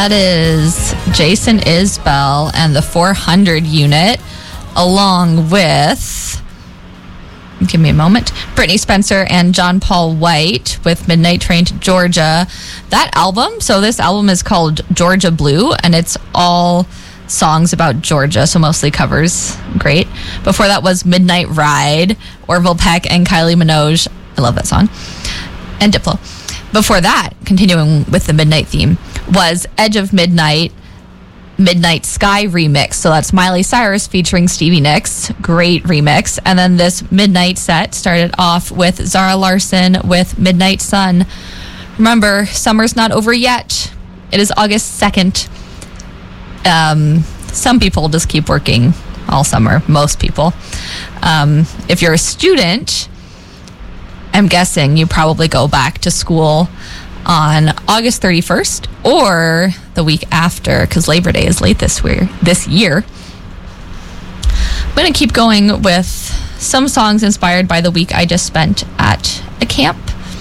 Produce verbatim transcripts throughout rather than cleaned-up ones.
That is Jason Isbell and the four hundred unit, along with, give me a moment, Brittany Spencer and John Paul White with Midnight Train to Georgia. That album, so this album is called Georgia Blue, and it's all songs about Georgia, so mostly covers. Great. Before that was Midnight Ride, Orville Peck and Kylie Minogue. I love that song. And Diplo. Before that, continuing with the midnight theme, was Edge of Midnight, Midnight Sky remix. So that's Miley Cyrus featuring Stevie Nicks. Great remix. And then this midnight set started off with Zara Larsson with Midnight Sun. Remember, summer's not over yet. It is August second. Um, some people just keep working all summer. Most people. Um, if you're a student, I'm guessing you probably go back to school on August thirty-first or the week after, because Labor Day is late this year. This year. I'm going to keep going with some songs inspired by the week I just spent at a camp.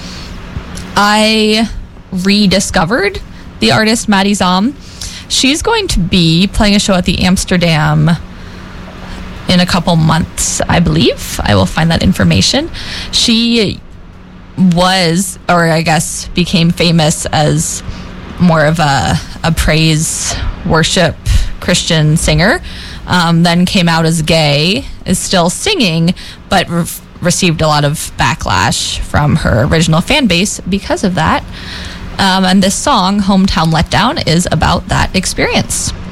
I rediscovered the artist Maddie Zom. She's going to be playing a show at the Amsterdam in a couple months, I believe. I will find that information. She was, or I guess became famous as more of a, a praise worship Christian singer, um, then came out as gay, is still singing, but re- received a lot of backlash from her original fan base because of that. Um, and this song, Hometown Letdown, is about that experience.